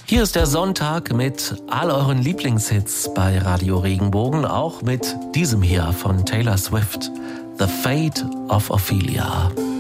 Hier ist der Sonntag mit all euren Lieblingshits bei Radio Regenbogen, auch mit diesem hier von Taylor Swift, The Fate of Ophelia.